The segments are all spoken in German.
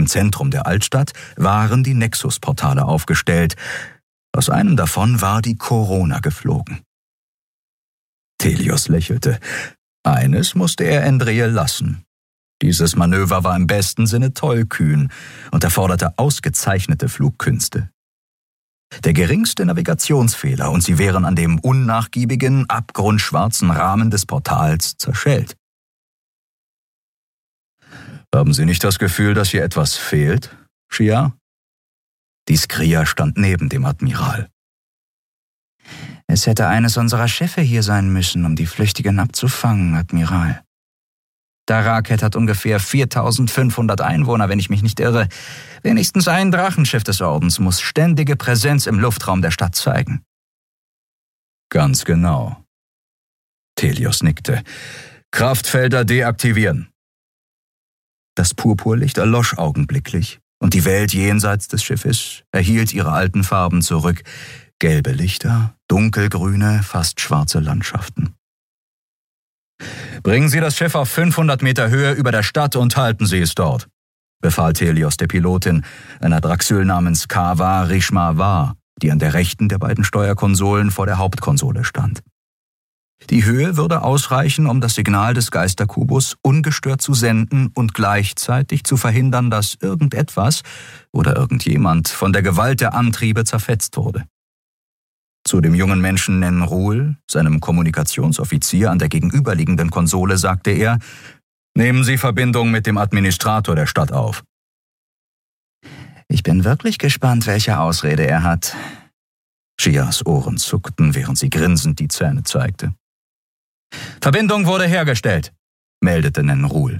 Im Zentrum der Altstadt waren die Nexus-Portale aufgestellt. Aus einem davon war die Corona geflogen. Telios lächelte. Eines musste er Endriel lassen. Dieses Manöver war im besten Sinne tollkühn und erforderte ausgezeichnete Flugkünste. Der geringste Navigationsfehler und sie wären an dem unnachgiebigen, abgrundschwarzen Rahmen des Portals zerschellt. »Haben Sie nicht das Gefühl, dass hier etwas fehlt, Shia?« Die Skria stand neben dem Admiral. »Es hätte eines unserer Schiffe hier sein müssen, um die Flüchtigen abzufangen, Admiral. Darakhet hat ungefähr 4.500 Einwohner, wenn ich mich nicht irre. Wenigstens ein Drachenschiff des Ordens muss ständige Präsenz im Luftraum der Stadt zeigen.« »Ganz genau.« Telios nickte. »Kraftfelder deaktivieren.« Das Purpurlicht erlosch augenblicklich, und die Welt jenseits des Schiffes erhielt ihre alten Farben zurück. Gelbe Lichter, dunkelgrüne, fast schwarze Landschaften. »Bringen Sie das Schiff auf 500 Meter Höhe über der Stadt und halten Sie es dort«, befahl Telios der Pilotin, einer Draxyl namens Kawa Rishma, die an der rechten der beiden Steuerkonsolen vor der Hauptkonsole stand. Die Höhe würde ausreichen, um das Signal des Geisterkubus ungestört zu senden und gleichzeitig zu verhindern, dass irgendetwas oder irgendjemand von der Gewalt der Antriebe zerfetzt wurde. Zu dem jungen Menschen Nenrul, seinem Kommunikationsoffizier an der gegenüberliegenden Konsole, sagte er: »Nehmen Sie Verbindung mit dem Administrator der Stadt auf.« »Ich bin wirklich gespannt, welche Ausrede er hat.« Shias Ohren zuckten, während sie grinsend die Zähne zeigte. »Verbindung wurde hergestellt«, meldete Nenrul.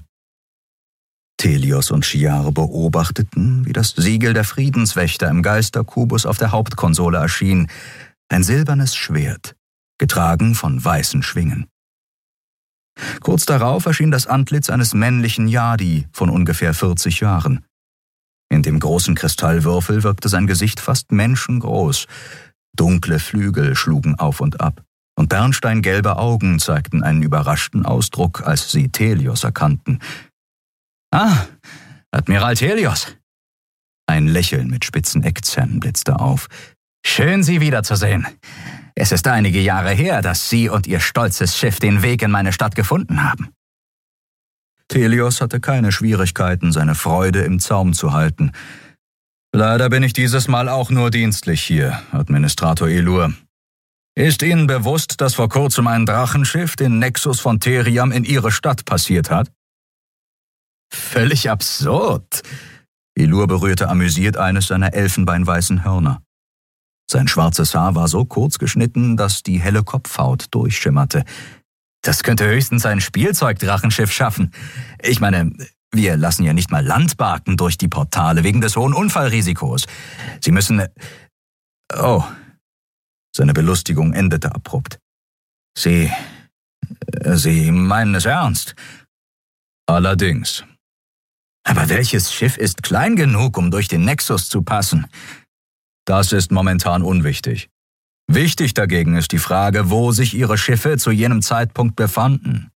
Telios und Shiar beobachteten, wie das Siegel der Friedenswächter im Geisterkubus auf der Hauptkonsole erschien, ein silbernes Schwert, getragen von weißen Schwingen. Kurz darauf erschien das Antlitz eines männlichen Yadi von ungefähr 40 Jahren. In dem großen Kristallwürfel wirkte sein Gesicht fast menschengroß. Dunkle Flügel schlugen auf und ab, und bernsteingelbe Augen zeigten einen überraschten Ausdruck, als sie Telios erkannten. »Ah, Admiral Telios!« Ein Lächeln mit spitzen Eckzähnen blitzte auf. »Schön, Sie wiederzusehen. Es ist einige Jahre her, dass Sie und Ihr stolzes Schiff den Weg in meine Stadt gefunden haben.« Telios hatte keine Schwierigkeiten, seine Freude im Zaum zu halten. »Leider bin ich dieses Mal auch nur dienstlich hier, Administrator Elur. Ist Ihnen bewusst, dass vor kurzem ein Drachenschiff den Nexus von Theriam in Ihre Stadt passiert hat?« »Völlig absurd!« Elur berührte amüsiert eines seiner elfenbeinweißen Hörner. Sein schwarzes Haar war so kurz geschnitten, dass die helle Kopfhaut durchschimmerte. »Das könnte höchstens ein Spielzeugdrachenschiff schaffen. Ich meine, wir lassen ja nicht mal Landbarken durch die Portale wegen des hohen Unfallrisikos. Sie müssen... Oh!« Seine Belustigung endete abrupt. Sie meinen es ernst?« »Allerdings.« »Aber welches Schiff ist klein genug, um durch den Nexus zu passen?« »Das ist momentan unwichtig. Wichtig dagegen ist die Frage, wo sich Ihre Schiffe zu jenem Zeitpunkt befanden.«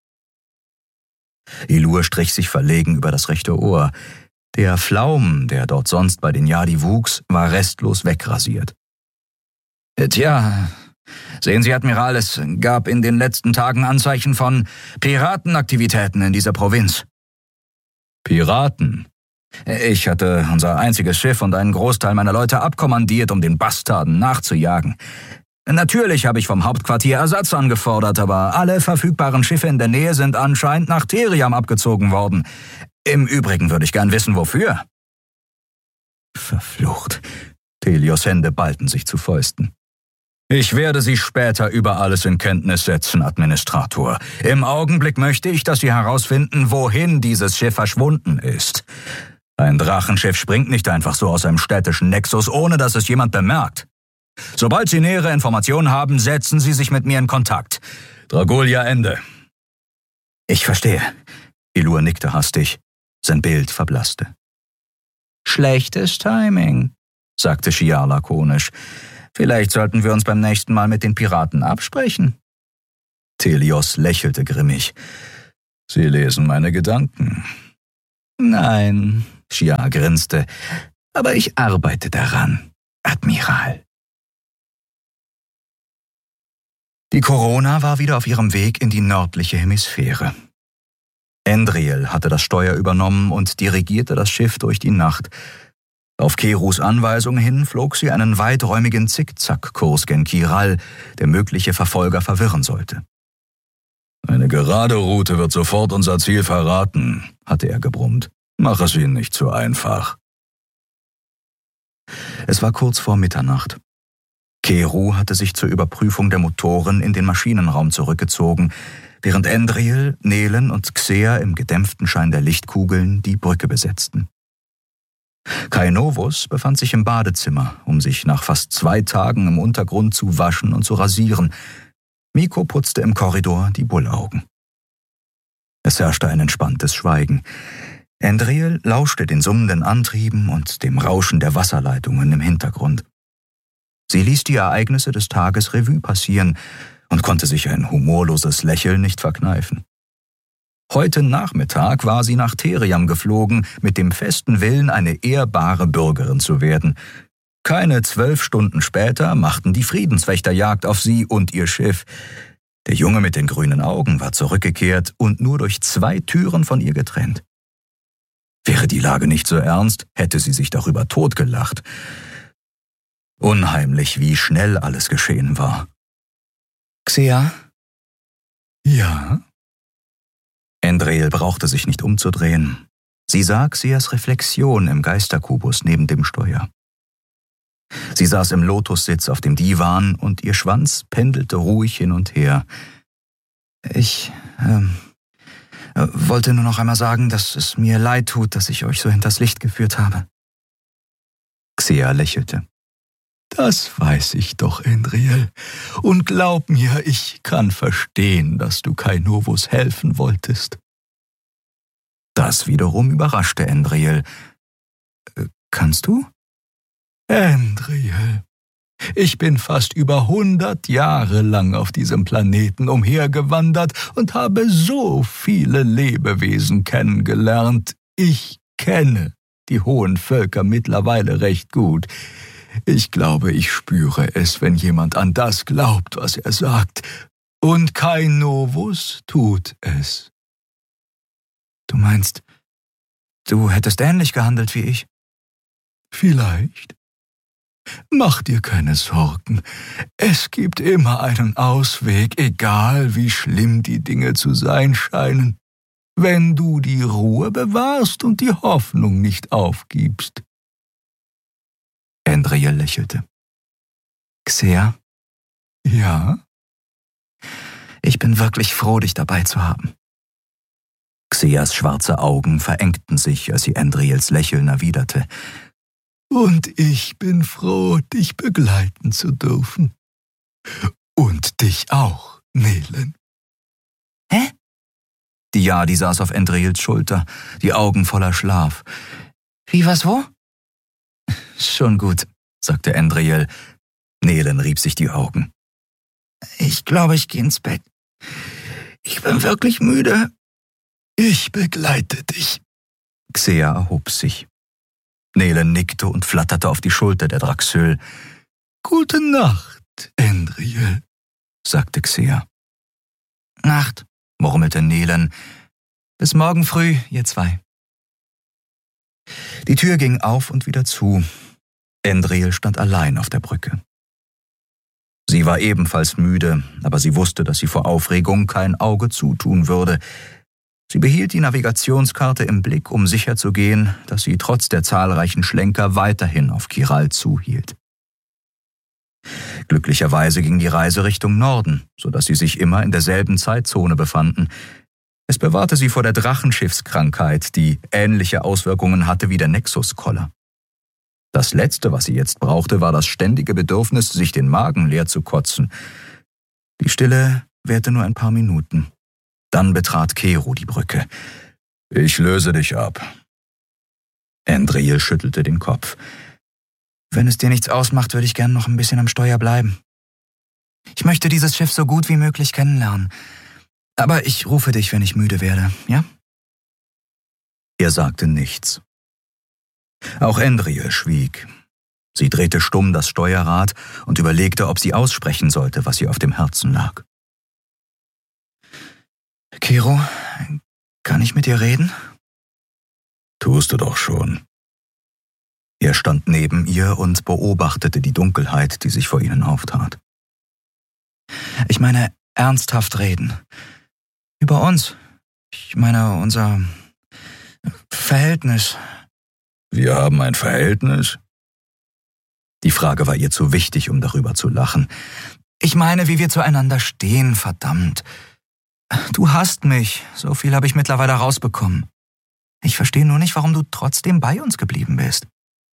Elur strich sich verlegen über das rechte Ohr. Der Flaum, der dort sonst bei den Yadi wuchs, war restlos wegrasiert. »Tja, sehen Sie, Admiral, es gab in den letzten Tagen Anzeichen von Piratenaktivitäten in dieser Provinz.« »Piraten?« »Ich hatte unser einziges Schiff und einen Großteil meiner Leute abkommandiert, um den Bastarden nachzujagen. Natürlich habe ich vom Hauptquartier Ersatz angefordert, aber alle verfügbaren Schiffe in der Nähe sind anscheinend nach Theriam abgezogen worden. Im Übrigen würde ich gern wissen, wofür.« »Verflucht!« Telios Hände ballten sich zu Fäusten. »Ich werde Sie später über alles in Kenntnis setzen, Administrator. Im Augenblick möchte ich, dass Sie herausfinden, wohin dieses Schiff verschwunden ist. Ein Drachenschiff springt nicht einfach so aus einem städtischen Nexus, ohne dass es jemand bemerkt. Sobald Sie nähere Informationen haben, setzen Sie sich mit mir in Kontakt. Dragolia Ende.« »Ich verstehe.« Elur nickte hastig. Sein Bild verblasste. »Schlechtes Timing«, sagte Shiar lakonisch. »Vielleicht sollten wir uns beim nächsten Mal mit den Piraten absprechen.« Telios lächelte grimmig. »Sie lesen meine Gedanken.« »Nein, Chiar grinste. »Aber ich arbeite daran, Admiral.« Die Corona war wieder auf ihrem Weg in die nördliche Hemisphäre. Endriel hatte das Steuer übernommen und dirigierte das Schiff durch die Nacht. Auf Kerus Anweisung hin flog sie einen weiträumigen Zickzackkurs gen Kiral, der mögliche Verfolger verwirren sollte. »Eine gerade Route wird sofort unser Ziel verraten«, hatte er gebrummt. »Mach es ihnen nicht zu einfach.« Es war kurz vor Mitternacht. Keru hatte sich zur Überprüfung der Motoren in den Maschinenraum zurückgezogen, während Endriel, Nelen und Xea im gedämpften Schein der Lichtkugeln die Brücke besetzten. Kai Novus befand sich im Badezimmer, um sich nach fast 2 Tagen im Untergrund zu waschen und zu rasieren. Miko putzte im Korridor die Bullaugen. Es herrschte ein entspanntes Schweigen. Endriel lauschte den summenden Antrieben und dem Rauschen der Wasserleitungen im Hintergrund. Sie ließ die Ereignisse des Tages Revue passieren und konnte sich ein humorloses Lächeln nicht verkneifen. Heute Nachmittag war sie nach Theriam geflogen, mit dem festen Willen, eine ehrbare Bürgerin zu werden. Keine 12 Stunden später machten die Friedenswächter Jagd auf sie und ihr Schiff. Der Junge mit den grünen Augen war zurückgekehrt und nur durch 2 Türen von ihr getrennt. Wäre die Lage nicht so ernst, hätte sie sich darüber totgelacht. Unheimlich, wie schnell alles geschehen war. »Xea?« »Ja?« Endriel brauchte sich nicht umzudrehen. Sie sah Xeas Reflexion im Geisterkubus neben dem Steuer. Sie saß im Lotussitz auf dem Divan und ihr Schwanz pendelte ruhig hin und her. »Ich wollte nur noch einmal sagen, dass es mir leid tut, dass ich euch so hinters Licht geführt habe.« Xea lächelte. »Das weiß ich doch, Endriel. Und glaub mir, ich kann verstehen, dass du Kai Novus helfen wolltest.« Das wiederum überraschte Endriel. »Kannst du?« »Endriel, ich bin fast über 100 Jahre lang auf diesem Planeten umhergewandert und habe so viele Lebewesen kennengelernt. Ich kenne die hohen Völker mittlerweile recht gut. Ich glaube, ich spüre es, wenn jemand an das glaubt, was er sagt. Und Kai Novus tut es.« »Du meinst, du hättest ähnlich gehandelt wie ich?« »Vielleicht. Mach dir keine Sorgen. Es gibt immer einen Ausweg, egal wie schlimm die Dinge zu sein scheinen, wenn du die Ruhe bewahrst und die Hoffnung nicht aufgibst.« Endriel lächelte. »Xea?« »Ja?« »Ich bin wirklich froh, dich dabei zu haben.« Xeas schwarze Augen verengten sich, als sie Endriels Lächeln erwiderte. »Und ich bin froh, dich begleiten zu dürfen. Und dich auch, Nelen.« »Hä?« Die Jadi saß auf Endriels Schulter, die Augen voller Schlaf. »Wie, was, wo?« »Schon gut«, sagte Endriel. Nelen rieb sich die Augen. »Ich glaube, ich gehe ins Bett. Ich bin wirklich müde.« »Ich begleite dich.« Xea erhob sich. Nelen nickte und flatterte auf die Schulter der Draxöl. »Gute Nacht, Endriel«, sagte Xea. »Nacht«, murmelte Nelen. »Bis morgen früh, ihr zwei.« Die Tür ging auf und wieder zu. Endriel stand allein auf der Brücke. Sie war ebenfalls müde, aber sie wusste, dass sie vor Aufregung kein Auge zutun würde. Sie behielt die Navigationskarte im Blick, um sicherzugehen, dass sie trotz der zahlreichen Schlenker weiterhin auf Kiral zuhielt. Glücklicherweise ging die Reise Richtung Norden, sodass sie sich immer in derselben Zeitzone befanden. Es bewahrte sie vor der Drachenschiffskrankheit, die ähnliche Auswirkungen hatte wie der Nexus-Koller. Das Letzte, was sie jetzt brauchte, war das ständige Bedürfnis, sich den Magen leer zu kotzen. Die Stille währte nur ein paar Minuten. Dann betrat Keru die Brücke. »Ich löse dich ab.« Endriel schüttelte den Kopf. »Wenn es dir nichts ausmacht, würde ich gern noch ein bisschen am Steuer bleiben. Ich möchte dieses Schiff so gut wie möglich kennenlernen. Aber ich rufe dich, wenn ich müde werde, ja?« Er sagte nichts. Auch Endriel schwieg. Sie drehte stumm das Steuerrad und überlegte, ob sie aussprechen sollte, was ihr auf dem Herzen lag. Kero, kann ich mit dir reden? Tust du doch schon. Er stand neben ihr und beobachtete die Dunkelheit, die sich vor ihnen auftat. Ich meine, ernsthaft reden. Über uns. Ich meine, unser Verhältnis. Wir haben ein Verhältnis? Die Frage war ihr zu wichtig, um darüber zu lachen. Ich meine, wie wir zueinander stehen, verdammt. Du hasst mich, so viel habe ich mittlerweile rausbekommen. Ich verstehe nur nicht, warum du trotzdem bei uns geblieben bist.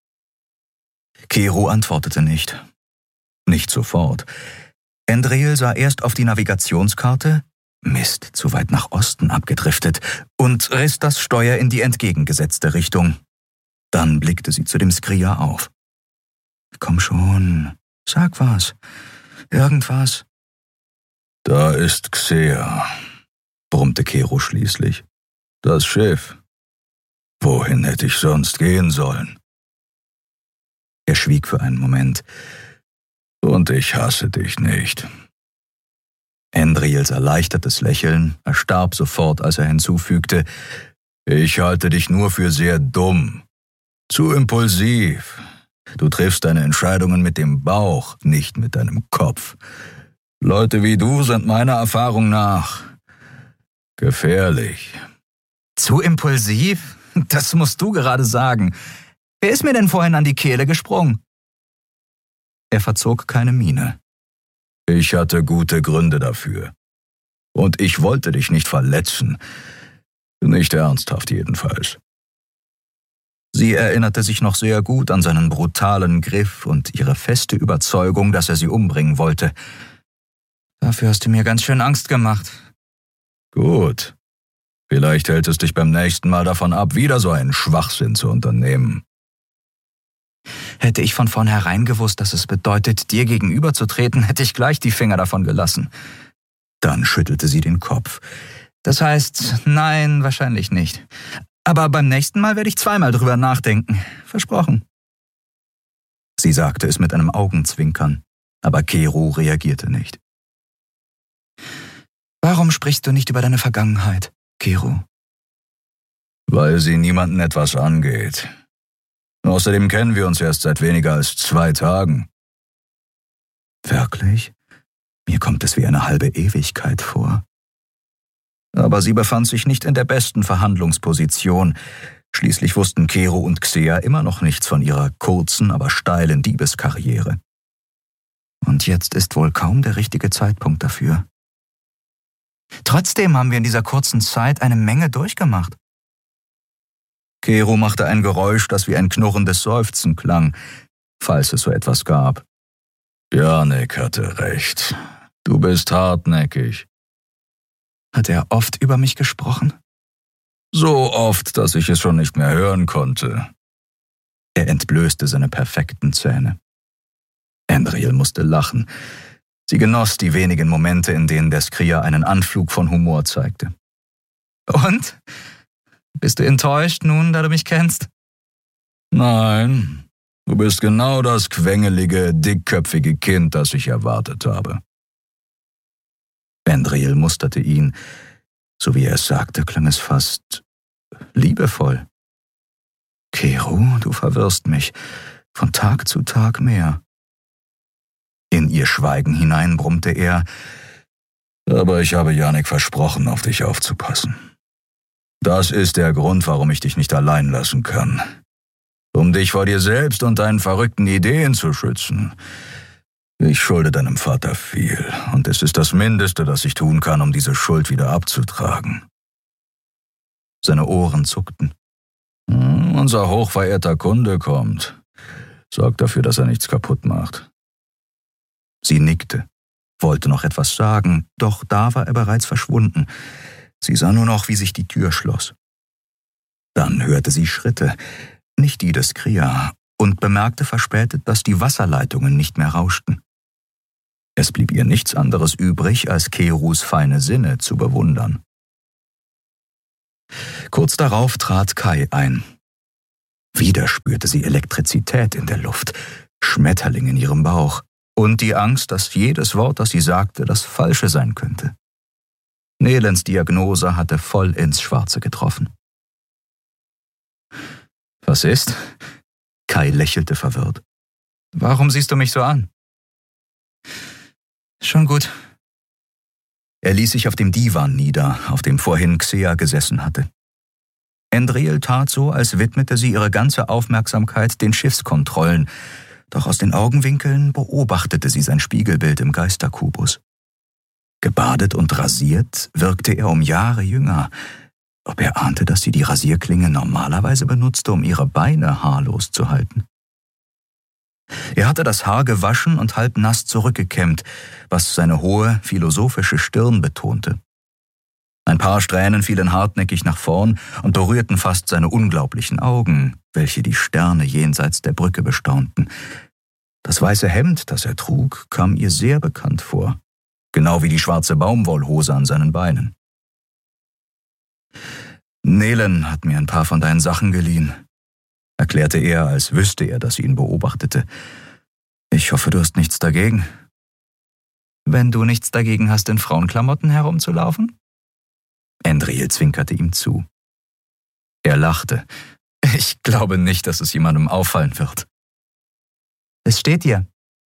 Kero antwortete nicht. Nicht sofort. Endriel sah erst auf die Navigationskarte, Mist, zu weit nach Osten abgedriftet, und riss das Steuer in die entgegengesetzte Richtung. Dann blickte sie zu dem Skria auf. Komm schon, sag was. Irgendwas. Da ist Xea, brummte Kero schließlich. Das Schiff. Wohin hätte ich sonst gehen sollen? Er schwieg für einen Moment. Und ich hasse dich nicht. Endriels erleichtertes Lächeln erstarb sofort, als er hinzufügte, ich halte dich nur für sehr dumm. Zu impulsiv. Du triffst deine Entscheidungen mit dem Bauch, nicht mit deinem Kopf. Leute wie du sind meiner Erfahrung nach gefährlich. Zu impulsiv? Das musst du gerade sagen. Wer ist mir denn vorhin an die Kehle gesprungen? Er verzog keine Miene. Ich hatte gute Gründe dafür. Und ich wollte dich nicht verletzen. Nicht ernsthaft jedenfalls. Sie erinnerte sich noch sehr gut an seinen brutalen Griff und ihre feste Überzeugung, dass er sie umbringen wollte. Dafür hast du mir ganz schön Angst gemacht. Gut. Vielleicht hält es dich beim nächsten Mal davon ab, wieder so einen Schwachsinn zu unternehmen. Hätte ich von vornherein gewusst, dass es bedeutet, dir gegenüberzutreten, hätte ich gleich die Finger davon gelassen. Dann schüttelte sie den Kopf. Das heißt, nein, wahrscheinlich nicht. Aber beim nächsten Mal werde ich zweimal drüber nachdenken. Versprochen. Sie sagte es mit einem Augenzwinkern, aber Kero reagierte nicht. Warum sprichst du nicht über deine Vergangenheit, Kero? Weil sie niemanden etwas angeht. Außerdem kennen wir uns erst seit weniger als 2 Tagen. Wirklich? Mir kommt es wie eine halbe Ewigkeit vor. Aber sie befand sich nicht in der besten Verhandlungsposition. Schließlich wussten Kero und Xea immer noch nichts von ihrer kurzen, aber steilen Diebeskarriere. Und jetzt ist wohl kaum der richtige Zeitpunkt dafür. Trotzdem haben wir in dieser kurzen Zeit eine Menge durchgemacht. Kero machte ein Geräusch, das wie ein knurrendes Seufzen klang, falls es so etwas gab. Janek hatte recht. Du bist hartnäckig. Hat er oft über mich gesprochen? So oft, dass ich es schon nicht mehr hören konnte. Er entblößte seine perfekten Zähne. Endriel musste lachen. Sie genoss die wenigen Momente, in denen der Skria einen Anflug von Humor zeigte. Und? Bist du enttäuscht nun, da du mich kennst? Nein, du bist genau das quengelige, dickköpfige Kind, das ich erwartet habe. Endriel musterte ihn. So wie er es sagte, klang es fast liebevoll. Kero, du verwirrst mich. Von Tag zu Tag mehr. In ihr Schweigen hinein brummte er, aber ich habe Janek versprochen, auf dich aufzupassen. Das ist der Grund, warum ich dich nicht allein lassen kann. Um dich vor dir selbst und deinen verrückten Ideen zu schützen. Ich schulde deinem Vater viel, und es ist das Mindeste, das ich tun kann, um diese Schuld wieder abzutragen. Seine Ohren zuckten. Unser hochverehrter Kunde kommt. Sorg dafür, dass er nichts kaputt macht. Sie nickte, wollte noch etwas sagen, doch da war er bereits verschwunden. Sie sah nur noch, wie sich die Tür schloss. Dann hörte sie Schritte, nicht die des Skria, und bemerkte verspätet, dass die Wasserleitungen nicht mehr rauschten. Es blieb ihr nichts anderes übrig, als Keros feine Sinne zu bewundern. Kurz darauf trat Kai ein. Wieder spürte sie Elektrizität in der Luft, Schmetterling in ihrem Bauch und die Angst, dass jedes Wort, das sie sagte, das Falsche sein könnte. Nelens Diagnose hatte voll ins Schwarze getroffen. »Was ist?« Kai lächelte verwirrt. »Warum siehst du mich so an?« »Schon gut.« Er ließ sich auf dem Divan nieder, auf dem vorhin Xea gesessen hatte. Endriel tat so, als widmete sie ihre ganze Aufmerksamkeit den Schiffskontrollen, doch aus den Augenwinkeln beobachtete sie sein Spiegelbild im Geisterkubus. Gebadet und rasiert wirkte er um Jahre jünger. Ob er ahnte, dass sie die Rasierklinge normalerweise benutzte, um ihre Beine haarlos zu halten? Er hatte das Haar gewaschen und halb nass zurückgekämmt, was seine hohe, philosophische Stirn betonte. Ein paar Strähnen fielen hartnäckig nach vorn und berührten fast seine unglaublichen Augen, welche die Sterne jenseits der Brücke bestaunten. Das weiße Hemd, das er trug, kam ihr sehr bekannt vor, genau wie die schwarze Baumwollhose an seinen Beinen. »Nelen hat mir ein paar von deinen Sachen geliehen«, erklärte er, als wüsste er, dass sie ihn beobachtete. »Ich hoffe, du hast nichts dagegen.« »Wenn du nichts dagegen hast, in Frauenklamotten herumzulaufen?« Endriel zwinkerte ihm zu. Er lachte. »Ich glaube nicht, dass es jemandem auffallen wird.« »Es steht dir.«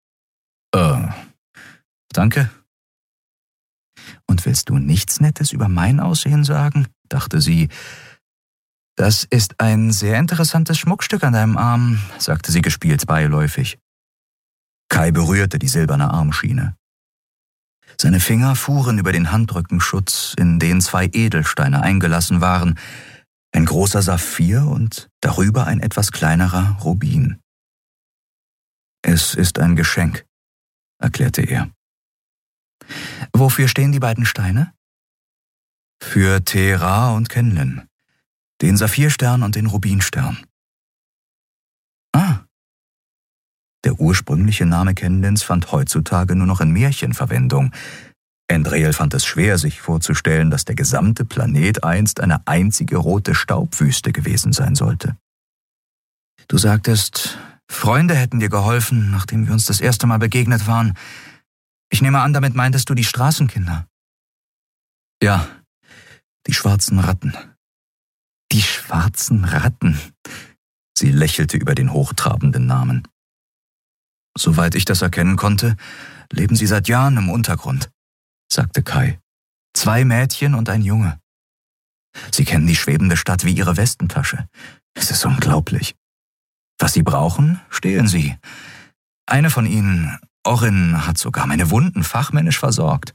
Danke.« »Und willst du nichts Nettes über mein Aussehen sagen?« dachte sie. »Das ist ein sehr interessantes Schmuckstück an deinem Arm«, sagte sie gespielt beiläufig. Kai berührte die silberne Armschiene. Seine Finger fuhren über den Handrückenschutz, in den 2 Edelsteine eingelassen waren, ein großer Saphir und darüber ein etwas kleinerer Rubin. »Es ist ein Geschenk«, erklärte er. »Wofür stehen die beiden Steine?« »Für Te-Ra und Kenlin, den Saphirstern und den Rubinstern.« »Ah.« Der ursprüngliche Name Kenlins fand heutzutage nur noch in Märchen Verwendung. Endriel fand es schwer, sich vorzustellen, dass der gesamte Planet einst eine einzige rote Staubwüste gewesen sein sollte. »Du sagtest, Freunde hätten dir geholfen, nachdem wir uns das erste Mal begegnet waren. Ich nehme an, damit meintest du die Straßenkinder.« »Ja, die schwarzen Ratten.« »Die schwarzen Ratten?« Sie lächelte über den hochtrabenden Namen. »Soweit ich das erkennen konnte, leben sie seit Jahren im Untergrund«, sagte Kai. 2 Mädchen und ein Junge. Sie kennen die schwebende Stadt wie ihre Westentasche. Es ist unglaublich. Was sie brauchen, stehlen sie. Eine von ihnen, Orin, hat sogar meine Wunden fachmännisch versorgt.«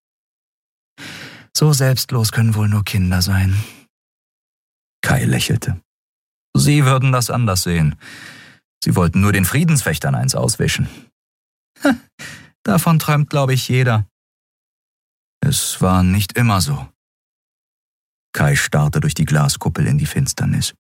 »So selbstlos können wohl nur Kinder sein.« Kai lächelte. »Sie würden das anders sehen. Sie wollten nur den Friedenswächtern eins auswischen.« »Davon träumt, glaube ich, jeder.« »Es war nicht immer so.« Kai starrte durch die Glaskuppel in die Finsternis.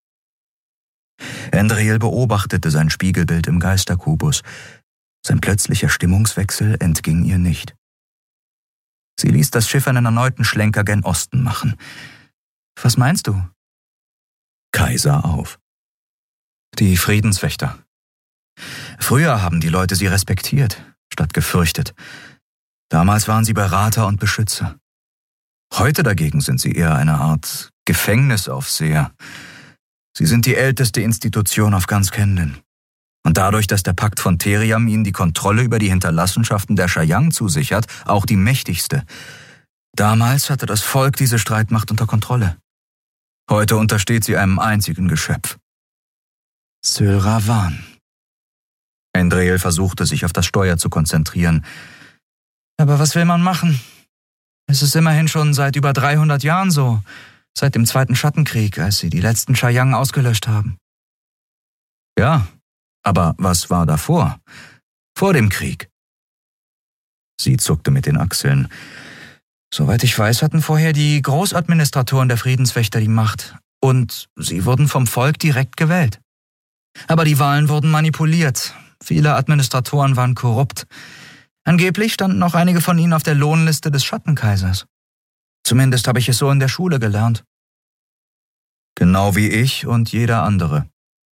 Endriel beobachtete sein Spiegelbild im Geisterkubus. Sein plötzlicher Stimmungswechsel entging ihr nicht. Sie ließ das Schiff einen erneuten Schlenker gen Osten machen. »Was meinst du?« Kai sah auf. »Die Friedenswächter. Früher haben die Leute sie respektiert, statt gefürchtet. Damals waren sie Berater und Beschützer. Heute dagegen sind sie eher eine Art Gefängnisaufseher. Sie sind die älteste Institution auf ganz Kenlin. Und dadurch, dass der Pakt von Teriam ihnen die Kontrolle über die Hinterlassenschaften der Shayang zusichert, auch die mächtigste. Damals hatte das Volk diese Streitmacht unter Kontrolle. Heute untersteht sie einem einzigen Geschöpf. Syl Ravan.« Endriel versuchte, sich auf das Steuer zu konzentrieren. »Aber was will man machen? Es ist immerhin schon seit über 300 Jahren so, seit dem 2. Schattenkrieg, als sie die letzten Shayang ausgelöscht haben.« »Ja, aber was war davor? Vor dem Krieg?« Sie zuckte mit den Achseln. »Soweit ich weiß, hatten vorher die Großadministratoren der Friedenswächter die Macht, und sie wurden vom Volk direkt gewählt. Aber die Wahlen wurden manipuliert. Viele Administratoren waren korrupt. Angeblich standen auch einige von ihnen auf der Lohnliste des Schattenkaisers. Zumindest habe ich es so in der Schule gelernt.« »Genau wie ich und jeder andere«,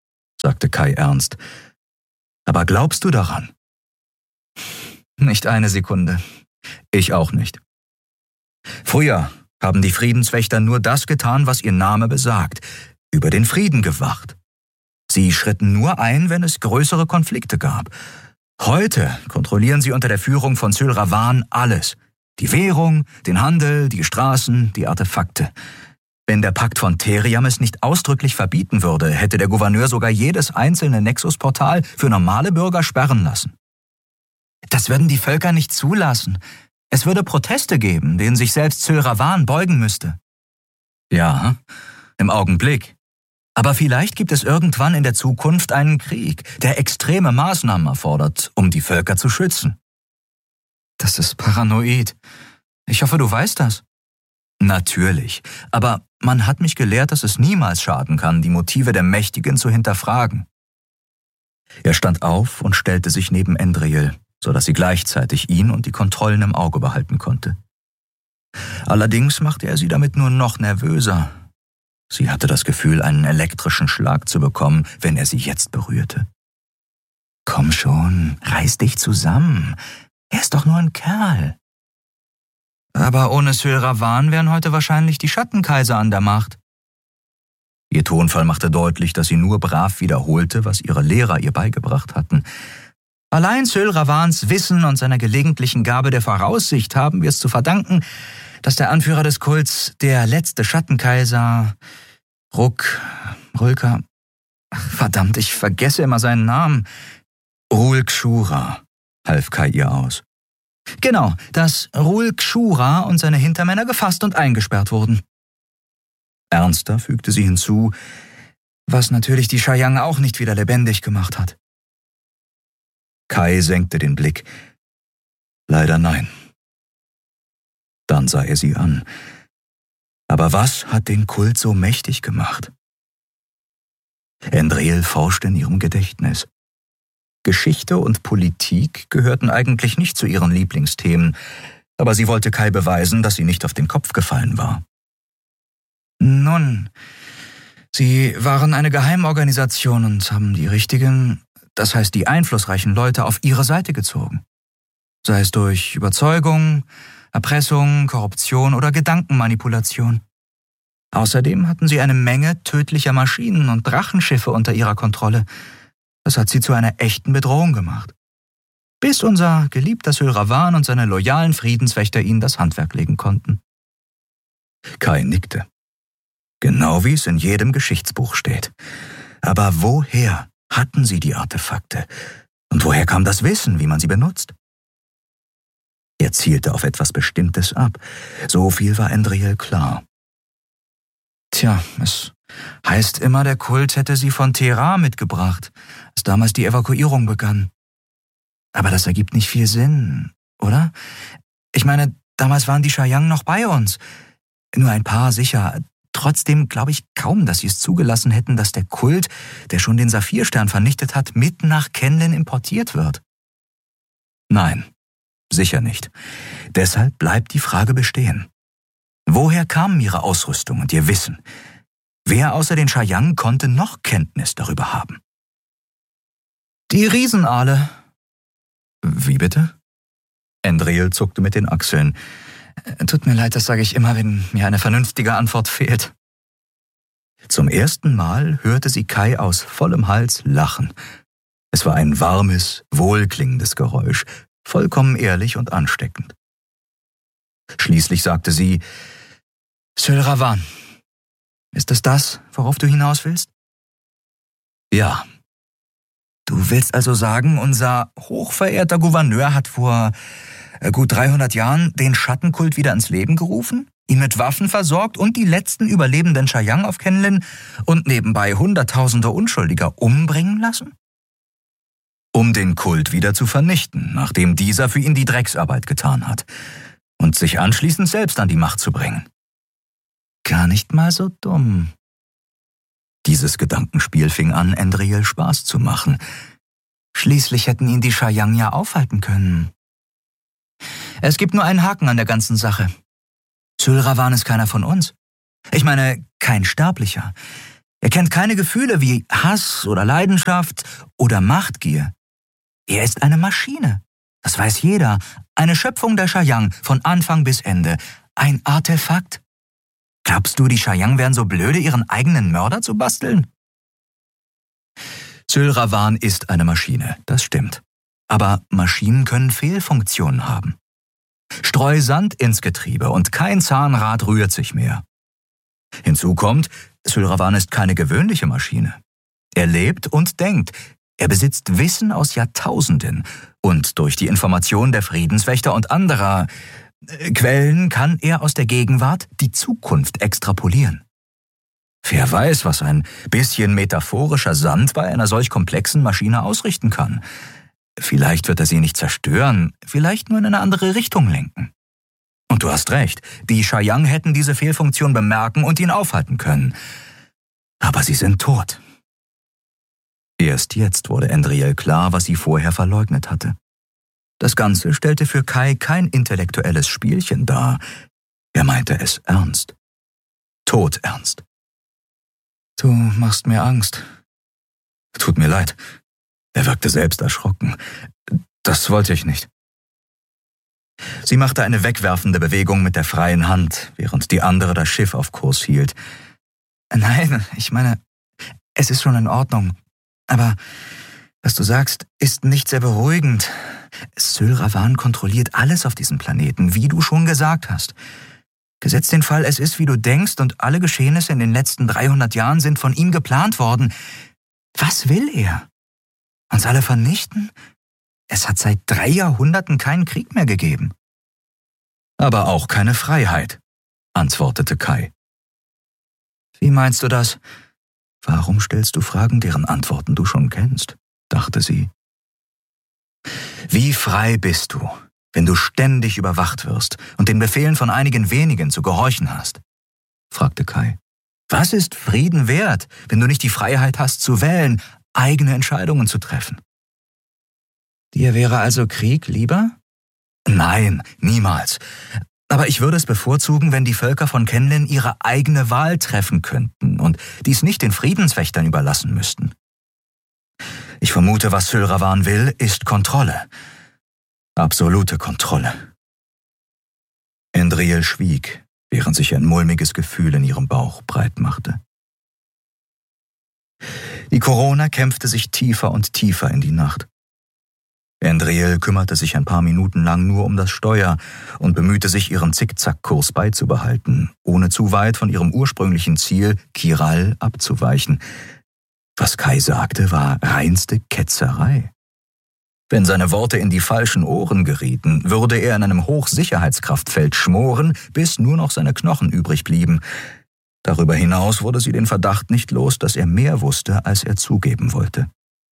sagte Kai ernst. »Aber glaubst du daran?« »Nicht eine Sekunde. »Ich auch nicht. Früher haben die Friedenswächter nur das getan, was ihr Name besagt, über den Frieden gewacht. Sie schritten nur ein, wenn es größere Konflikte gab. Heute kontrollieren sie unter der Führung von Syl Ravan alles. Die Währung, den Handel, die Straßen, die Artefakte. Wenn der Pakt von Theriam es nicht ausdrücklich verbieten würde, hätte der Gouverneur sogar jedes einzelne Nexus-Portal für normale Bürger sperren lassen. Das würden die Völker nicht zulassen. Es würde Proteste geben, denen sich selbst Syl Ravan beugen müsste.« »Ja, im Augenblick. Aber vielleicht gibt es irgendwann in der Zukunft einen Krieg, der extreme Maßnahmen erfordert, um die Völker zu schützen.« »Das ist paranoid. Ich hoffe, du weißt das.« »Natürlich, aber man hat mich gelehrt, dass es niemals schaden kann, die Motive der Mächtigen zu hinterfragen.« Er stand auf und stellte sich neben Endriel, sodass sie gleichzeitig ihn und die Kontrollen im Auge behalten konnte. Allerdings machte er sie damit nur noch nervöser. Sie hatte das Gefühl, einen elektrischen Schlag zu bekommen, wenn er sie jetzt berührte. »Komm schon, reiß dich zusammen. Er ist doch nur ein Kerl.« »Aber ohne Syl Ravan wären heute wahrscheinlich die Schattenkaiser an der Macht.« Ihr Tonfall machte deutlich, dass sie nur brav wiederholte, was ihre Lehrer ihr beigebracht hatten. »Allein Syl Ravans Wissen und seiner gelegentlichen Gabe der Voraussicht haben wir es zu verdanken, dass der Anführer des Kults, der letzte Schattenkaiser, Rulka, verdammt, ich vergesse immer seinen Namen.« »Rul Kshura«, half Kai ihr aus. »Genau, dass Rul Kshura und seine Hintermänner gefasst und eingesperrt wurden.« Ernster fügte sie hinzu, »Was natürlich die Shayang auch nicht wieder lebendig gemacht hat.« Kai senkte den Blick. »Leider nein.« Dann sah er sie an. »Aber was hat den Kult so mächtig gemacht?« Endriel forschte in ihrem Gedächtnis. Geschichte und Politik gehörten eigentlich nicht zu ihren Lieblingsthemen, aber sie wollte Kai beweisen, dass sie nicht auf den Kopf gefallen war. »Nun, sie waren eine Geheimorganisation und haben die richtigen, das heißt die einflussreichen Leute auf ihre Seite gezogen. Sei es durch Überzeugung, Erpressung, Korruption oder Gedankenmanipulation. Außerdem hatten sie eine Menge tödlicher Maschinen und Drachenschiffe unter ihrer Kontrolle. Das hat sie zu einer echten Bedrohung gemacht. Bis unser geliebter Syl Ravan und seine loyalen Friedenswächter ihnen das Handwerk legen konnten.« Kai nickte. Genau wie es in jedem Geschichtsbuch steht. Aber woher hatten sie die Artefakte? Und woher kam das Wissen, wie man sie benutzt? Er zielte auf etwas Bestimmtes ab. So viel war Endriel klar. »Tja, es heißt immer, der Kult hätte sie von Thera mitgebracht, als damals die Evakuierung begann. Aber das ergibt nicht viel Sinn, oder? Ich meine, damals waren die Shayang noch bei uns. Nur ein paar sicher. Trotzdem glaube ich kaum, dass sie es zugelassen hätten, dass der Kult, der schon den Saphirstern vernichtet hat, mit nach Kenlen importiert wird.« Nein, sicher nicht. Deshalb bleibt die Frage bestehen. Woher kamen ihre Ausrüstung und ihr Wissen? Wer außer den Shayang konnte noch Kenntnis darüber haben? »Die Riesenaale.« »Wie bitte?« Endriel zuckte mit den Achseln. »Tut mir leid, das sage ich immer, wenn mir eine vernünftige Antwort fehlt.« Zum ersten Mal hörte sie Kai aus vollem Hals lachen. Es war ein warmes, wohlklingendes Geräusch, vollkommen ehrlich und ansteckend. Schließlich sagte sie, »Syl Ravan, ist es das, worauf du hinaus willst?« »Ja.« »Du willst also sagen, unser hochverehrter Gouverneur hat vor gut 300 Jahren den Schattenkult wieder ins Leben gerufen, ihn mit Waffen versorgt und die letzten überlebenden Shayang auf Kenlen und nebenbei Hunderttausende Unschuldiger umbringen lassen?« Um den Kult wieder zu vernichten, nachdem dieser für ihn die Drecksarbeit getan hat, und sich anschließend selbst an die Macht zu bringen. Gar nicht mal so dumm. Dieses Gedankenspiel fing an, Endriel Spaß zu machen. Schließlich hätten ihn die Shayang ja aufhalten können. Es gibt nur einen Haken an der ganzen Sache. Syl Ravan ist keiner von uns. Ich meine, kein Sterblicher. Er kennt keine Gefühle wie Hass oder Leidenschaft oder Machtgier. Er ist eine Maschine. Das weiß jeder. Eine Schöpfung der Shayang von Anfang bis Ende. Ein Artefakt. Glaubst du, die Shayang wären so blöde, ihren eigenen Mörder zu basteln? Syl Ravan ist eine Maschine, das stimmt. Aber Maschinen können Fehlfunktionen haben. Streu Sand ins Getriebe und kein Zahnrad rührt sich mehr. Hinzu kommt, Syl Ravan ist keine gewöhnliche Maschine. Er lebt und denkt. Er besitzt Wissen aus Jahrtausenden und durch die Information der Friedenswächter und anderer Quellen kann er aus der Gegenwart die Zukunft extrapolieren. Wer weiß, was ein bisschen metaphorischer Sand bei einer solch komplexen Maschine ausrichten kann. Vielleicht wird er sie nicht zerstören, vielleicht nur in eine andere Richtung lenken. Und du hast recht, die Shayang hätten diese Fehlfunktion bemerken und ihn aufhalten können. Aber sie sind tot. Erst jetzt wurde Endriel klar, was sie vorher verleugnet hatte. Das Ganze stellte für Kai kein intellektuelles Spielchen dar. Er meinte es ernst. Todernst. Du machst mir Angst. Tut mir leid. Er wirkte selbst erschrocken. Das wollte ich nicht. Sie machte eine wegwerfende Bewegung mit der freien Hand, während die andere das Schiff auf Kurs hielt. Nein, ich meine, es ist schon in Ordnung. Aber was du sagst, ist nicht sehr beruhigend. Syl Ravan kontrolliert alles auf diesem Planeten, wie du schon gesagt hast. Gesetzt den Fall, es ist, wie du denkst, und alle Geschehnisse in den letzten 300 Jahren sind von ihm geplant worden. Was will er? Uns alle vernichten? Es hat seit 3 Jahrhunderten keinen Krieg mehr gegeben. Aber auch keine Freiheit, antwortete Kai. Wie meinst du das? Warum stellst du Fragen, deren Antworten du schon kennst? Dachte sie. Wie frei bist du, wenn du ständig überwacht wirst und den Befehlen von einigen wenigen zu gehorchen hast? Fragte Kai. Was ist Frieden wert, wenn du nicht die Freiheit hast zu wählen, eigene Entscheidungen zu treffen? Dir wäre also Krieg lieber? Nein, niemals. Aber ich würde es bevorzugen, wenn die Völker von Kenlin ihre eigene Wahl treffen könnten und dies nicht den Friedenswächtern überlassen müssten. Ich vermute, was Syl Ravan will, ist Kontrolle. Absolute Kontrolle. Endriel schwieg, während sich ein mulmiges Gefühl in ihrem Bauch breit machte. Die Corona kämpfte sich tiefer und tiefer in die Nacht. Endriel kümmerte sich ein paar Minuten lang nur um das Steuer und bemühte sich, ihren Zickzackkurs beizubehalten, ohne zu weit von ihrem ursprünglichen Ziel, Kiral, abzuweichen. Was Kai sagte, war reinste Ketzerei. Wenn seine Worte in die falschen Ohren gerieten, würde er in einem Hochsicherheitskraftfeld schmoren, bis nur noch seine Knochen übrig blieben. Darüber hinaus wurde sie den Verdacht nicht los, dass er mehr wusste, als er zugeben wollte.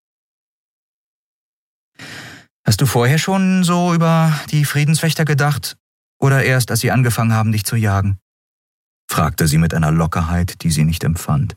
Hast du vorher schon so über die Friedenswächter gedacht, oder erst, als sie angefangen haben, dich zu jagen? Fragte sie mit einer Lockerheit, die sie nicht empfand.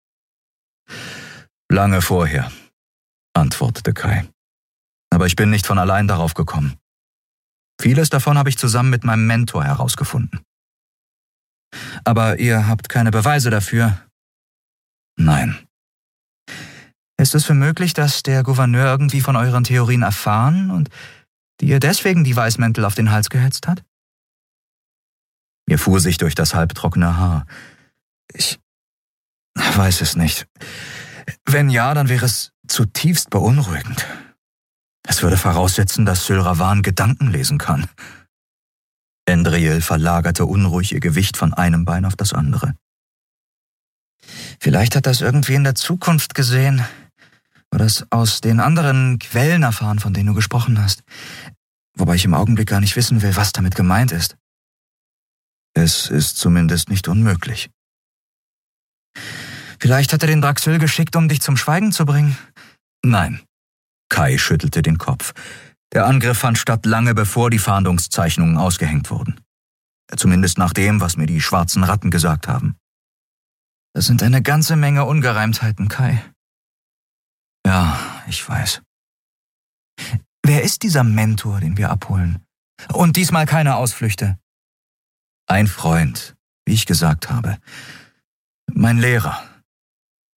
Lange vorher, antwortete Kai. Aber ich bin nicht von allein darauf gekommen. Vieles davon habe ich zusammen mit meinem Mentor herausgefunden. Aber ihr habt keine Beweise dafür? Nein. Ist es für möglich, dass der Gouverneur irgendwie von euren Theorien erfahren und dir deswegen die Weißmäntel auf den Hals gehetzt hat? Mir fuhr sich durch das halbtrockene Haar. Ich weiß es nicht. Wenn ja, dann wäre es zutiefst beunruhigend. Es würde voraussetzen, dass Syl Ravan Gedanken lesen kann. Endriel verlagerte unruhig ihr Gewicht von einem Bein auf das andere. Vielleicht hat das irgendwie in der Zukunft gesehen oder es aus den anderen Quellen erfahren, von denen du gesprochen hast. Wobei ich im Augenblick gar nicht wissen will, was damit gemeint ist. Es ist zumindest nicht unmöglich. Vielleicht hat er den Draxil geschickt, um dich zum Schweigen zu bringen? Nein. Kai schüttelte den Kopf. Der Angriff fand statt lange bevor die Fahndungszeichnungen ausgehängt wurden. Zumindest nach dem, was mir die schwarzen Ratten gesagt haben. Das sind eine ganze Menge Ungereimtheiten, Kai. Ja, ich weiß. Wer ist dieser Mentor, den wir abholen? Und diesmal keine Ausflüchte. Ein Freund, wie ich gesagt habe. Mein Lehrer.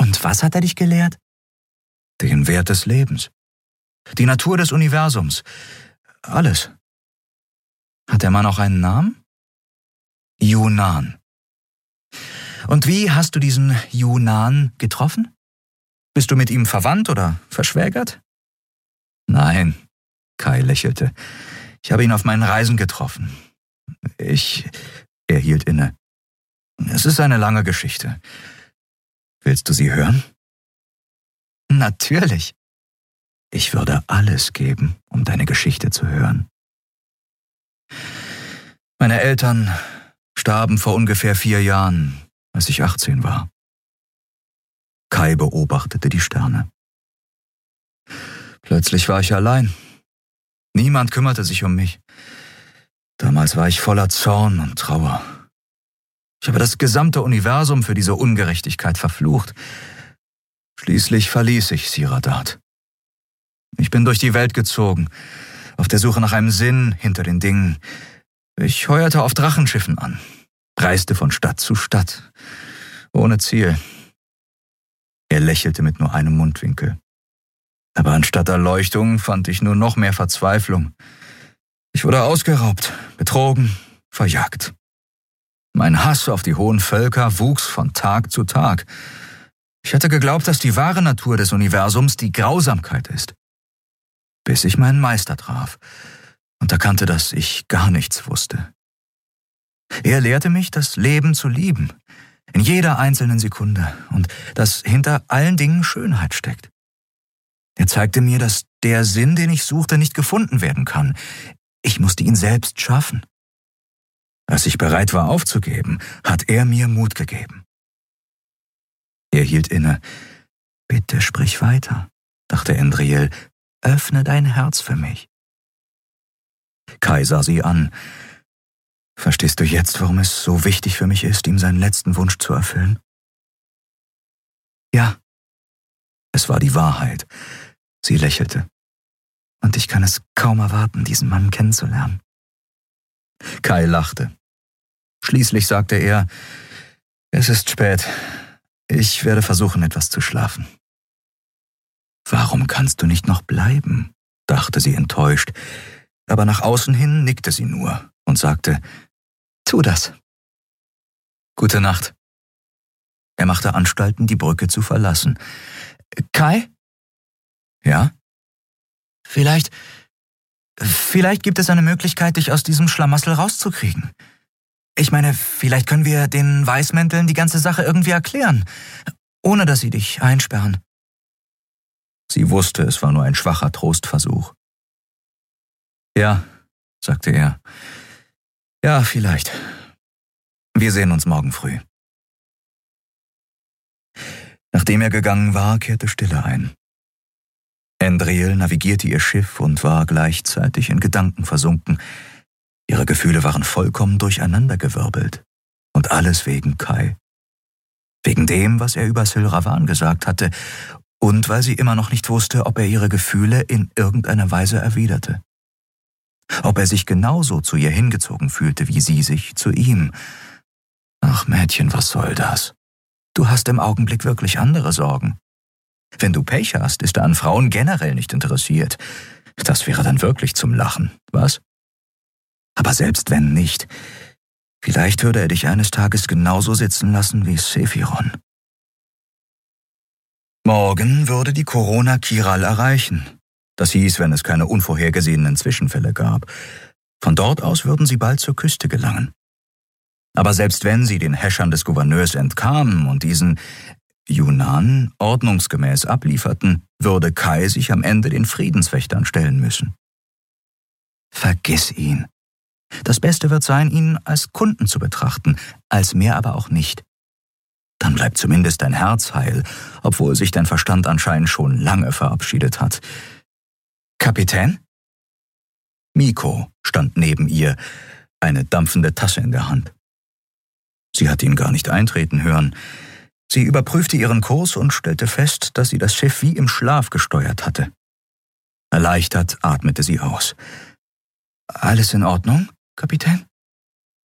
Und was hat er dich gelehrt? Den Wert des Lebens. Die Natur des Universums. Alles. Hat der Mann auch einen Namen? Yunan. Und wie hast du diesen Yunan getroffen? Bist du mit ihm verwandt oder verschwägert? Nein, Kai lächelte. Ich habe ihn auf meinen Reisen getroffen. Er hielt inne. Es ist eine lange Geschichte. Willst du sie hören? Natürlich. Ich würde alles geben, um deine Geschichte zu hören. Meine Eltern starben vor ungefähr 4 Jahren, als ich 18 war. Kai beobachtete die Sterne. Plötzlich war ich allein. Niemand kümmerte sich um mich. Damals war ich voller Zorn und Trauer. Ich habe das gesamte Universum für diese Ungerechtigkeit verflucht. Schließlich verließ ich Siradat. Ich bin durch die Welt gezogen, auf der Suche nach einem Sinn hinter den Dingen. Ich heuerte auf Drachenschiffen an, reiste von Stadt zu Stadt, ohne Ziel. Er lächelte mit nur einem Mundwinkel. Aber anstatt Erleuchtung fand ich nur noch mehr Verzweiflung. Ich wurde ausgeraubt, betrogen, verjagt. Mein Hass auf die hohen Völker wuchs von Tag zu Tag. Ich hatte geglaubt, dass die wahre Natur des Universums die Grausamkeit ist. Bis ich meinen Meister traf und erkannte, dass ich gar nichts wusste. Er lehrte mich, das Leben zu lieben, in jeder einzelnen Sekunde, und dass hinter allen Dingen Schönheit steckt. Er zeigte mir, dass der Sinn, den ich suchte, nicht gefunden werden kann. Ich musste ihn selbst schaffen. Als ich bereit war aufzugeben, hat er mir Mut gegeben. Er hielt inne. »Bitte sprich weiter«, dachte Endriel. »Öffne dein Herz für mich.« Kai sah sie an. »Verstehst du jetzt, warum es so wichtig für mich ist, ihm seinen letzten Wunsch zu erfüllen?« »Ja.« Es war die Wahrheit. Sie lächelte. »Und ich kann es kaum erwarten, diesen Mann kennenzulernen.« Kai lachte. Schließlich sagte er, »Es ist spät. Ich werde versuchen, etwas zu schlafen.« »Warum kannst du nicht noch bleiben?«, dachte sie enttäuscht. Aber nach außen hin nickte sie nur und sagte, »Tu das.« »Gute Nacht.« Er machte Anstalten, die Brücke zu verlassen. »Kai?« »Ja?« Vielleicht gibt es eine Möglichkeit, dich aus diesem Schlamassel rauszukriegen. Ich meine, vielleicht können wir den Weißmänteln die ganze Sache irgendwie erklären, ohne dass sie dich einsperren.« Sie wusste, es war nur ein schwacher Trostversuch. »Ja«, sagte er. »Ja, vielleicht. Wir sehen uns morgen früh.« Nachdem er gegangen war, kehrte Stille ein. Endriel navigierte ihr Schiff und war gleichzeitig in Gedanken versunken. Ihre Gefühle waren vollkommen durcheinandergewirbelt. Und alles wegen Kai. Wegen dem, was er über Sylravan gesagt hatte, und weil sie immer noch nicht wusste, ob er ihre Gefühle in irgendeiner Weise erwiderte. Ob er sich genauso zu ihr hingezogen fühlte, wie sie sich zu ihm. Ach Mädchen, was soll das? Du hast im Augenblick wirklich andere Sorgen. Wenn du Pech hast, ist er an Frauen generell nicht interessiert. Das wäre dann wirklich zum Lachen, was? Aber selbst wenn nicht, vielleicht würde er dich eines Tages genauso sitzen lassen wie Sephiron. Morgen würde die Corona Kiral erreichen. Das hieß, wenn es keine unvorhergesehenen Zwischenfälle gab. Von dort aus würden sie bald zur Küste gelangen. Aber selbst wenn sie den Häschern des Gouverneurs entkamen und diesen Yunan ordnungsgemäß ablieferten, würde Kai sich am Ende den Friedenswächtern stellen müssen. Vergiss ihn. Das Beste wird sein, ihn als Kunden zu betrachten, als mehr aber auch nicht. Dann bleibt zumindest dein Herz heil, obwohl sich dein Verstand anscheinend schon lange verabschiedet hat. Kapitän? Miko stand neben ihr, eine dampfende Tasse in der Hand. Sie hatte ihn gar nicht eintreten hören. Sie überprüfte ihren Kurs und stellte fest, dass sie das Schiff wie im Schlaf gesteuert hatte. Erleichtert atmete sie aus. »Alles in Ordnung, Kapitän?«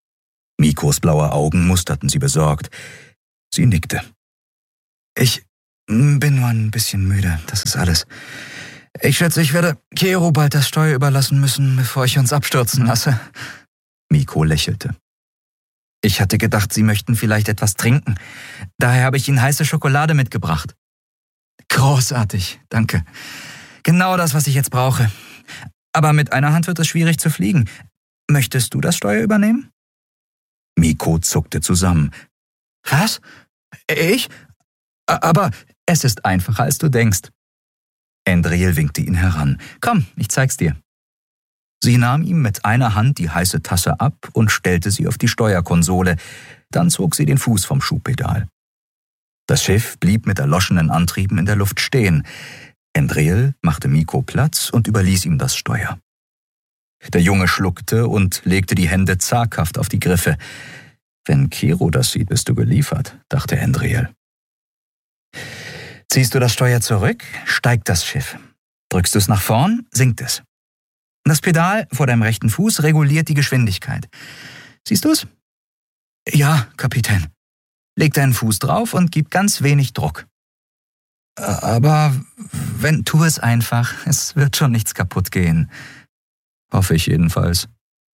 Mikos blaue Augen musterten sie besorgt. Sie nickte. Bin nur ein bisschen müde, das ist alles. Ich schätze, ich werde Kero bald das Steuer überlassen müssen, bevor ich uns abstürzen lasse. Miko lächelte. Ich hatte gedacht, Sie möchten vielleicht etwas trinken. Daher habe ich Ihnen heiße Schokolade mitgebracht. Großartig, danke. Genau das, was ich jetzt brauche. Aber mit einer Hand wird es schwierig zu fliegen. Möchtest du das Steuer übernehmen? Miko zuckte zusammen. Was? Ich? Aber es ist einfacher, als du denkst. Endriel winkte ihn heran. Komm, ich zeig's dir. Sie nahm ihm mit einer Hand die heiße Tasse ab und stellte sie auf die Steuerkonsole. Dann zog sie den Fuß vom Schubpedal. Das Schiff blieb mit erloschenen Antrieben in der Luft stehen. Endriel machte Miko Platz und überließ ihm das Steuer. Der Junge schluckte und legte die Hände zaghaft auf die Griffe. Wenn Kero das sieht, bist du geliefert, dachte Endriel. Ziehst du das Steuer zurück, steigt das Schiff. Drückst du es nach vorn, sinkt es. Das Pedal vor deinem rechten Fuß reguliert die Geschwindigkeit. Siehst du's? Ja, Kapitän. Leg deinen Fuß drauf und gib ganz wenig Druck. Aber tu es einfach, es wird schon nichts kaputt gehen. Hoffe ich jedenfalls.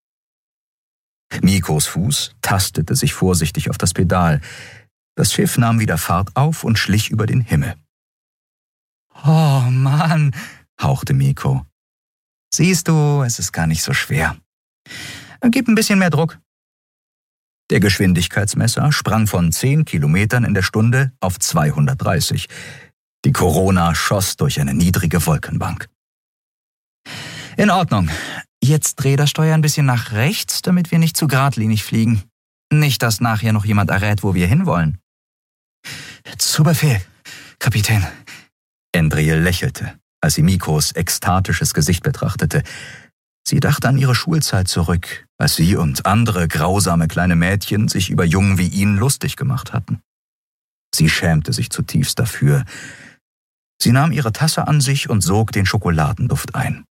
Mikos Fuß tastete sich vorsichtig auf das Pedal. Das Schiff nahm wieder Fahrt auf und schlich über den Himmel. Oh Mann, hauchte Miko. Siehst du, es ist gar nicht so schwer. Gib ein bisschen mehr Druck. Der Geschwindigkeitsmesser sprang von 10 Kilometern in der Stunde auf 230. Die Corona schoss durch eine niedrige Wolkenbank. In Ordnung. Jetzt dreh das Steuer ein bisschen nach rechts, damit wir nicht zu geradlinig fliegen. Nicht, dass nachher noch jemand errät, wo wir hinwollen. Zu Befehl, Kapitän. Endriel lächelte, als sie Mikos ekstatisches Gesicht betrachtete. Sie dachte an ihre Schulzeit zurück, als sie und andere grausame kleine Mädchen sich über Jungen wie ihn lustig gemacht hatten. Sie schämte sich zutiefst dafür. Sie nahm ihre Tasse an sich und sog den Schokoladenduft ein.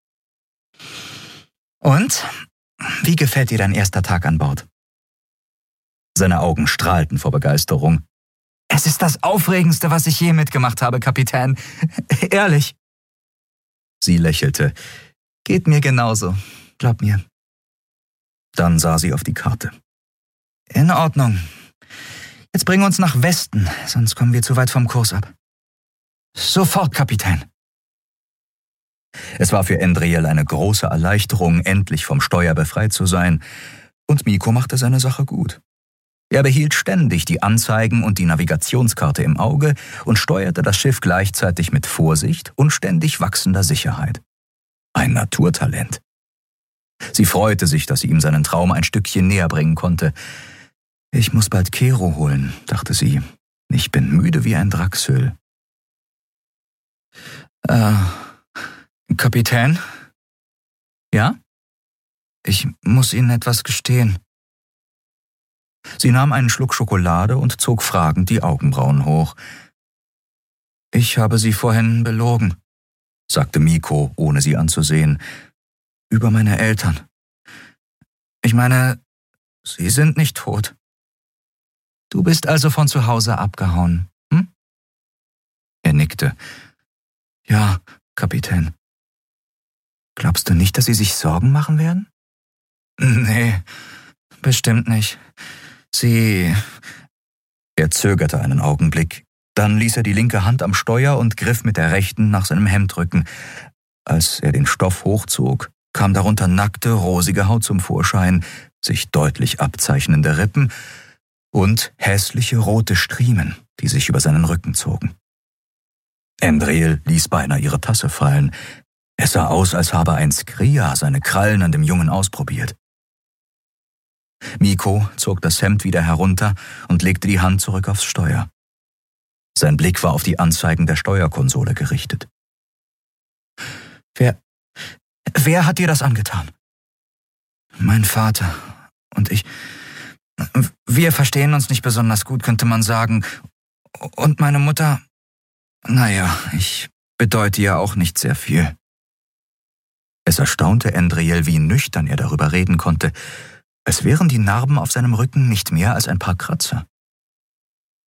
Und? Wie gefällt dir dein erster Tag an Bord? Seine Augen strahlten vor Begeisterung. Es ist das Aufregendste, was ich je mitgemacht habe, Kapitän. Ehrlich. Sie lächelte. Geht mir genauso. Glaub mir. Dann sah sie auf die Karte. In Ordnung. Jetzt bring uns nach Westen, sonst kommen wir zu weit vom Kurs ab. Sofort, Kapitän. Es war für Endriel eine große Erleichterung, endlich vom Steuer befreit zu sein. Und Miko machte seine Sache gut. Er behielt ständig die Anzeigen und die Navigationskarte im Auge und steuerte das Schiff gleichzeitig mit Vorsicht und ständig wachsender Sicherheit. Ein Naturtalent. Sie freute sich, dass sie ihm seinen Traum ein Stückchen näher bringen konnte. Ich muss bald Kero holen, dachte sie. Ich bin müde wie ein Dachshüll. Kapitän? Ja? Ich muss Ihnen etwas gestehen. Sie nahm einen Schluck Schokolade und zog fragend die Augenbrauen hoch. Ich habe Sie vorhin belogen, sagte Miko, ohne sie anzusehen. Über meine Eltern. Ich meine, sie sind nicht tot. Du bist also von zu Hause abgehauen, hm? Er nickte. Ja, Kapitän. Glaubst du nicht, dass sie sich Sorgen machen werden? Nee, bestimmt nicht. Er zögerte einen Augenblick. Dann ließ er die linke Hand am Steuer und griff mit der rechten nach seinem Hemdrücken. Als er den Stoff hochzog, kam darunter nackte, rosige Haut zum Vorschein, sich deutlich abzeichnende Rippen und hässliche rote Striemen, die sich über seinen Rücken zogen. Endriel ließ beinahe ihre Tasse fallen. Es sah aus, als habe ein Skria seine Krallen an dem Jungen ausprobiert. Miko zog das Hemd wieder herunter und legte die Hand zurück aufs Steuer. Sein Blick war auf die Anzeigen der Steuerkonsole gerichtet. Wer hat dir das angetan? Mein Vater und ich. Wir verstehen uns nicht besonders gut, könnte man sagen. Und meine Mutter, naja, ich bedeute ja auch nicht sehr viel. Es erstaunte Endriel, wie nüchtern er darüber reden konnte. Es wären die Narben auf seinem Rücken nicht mehr als ein paar Kratzer.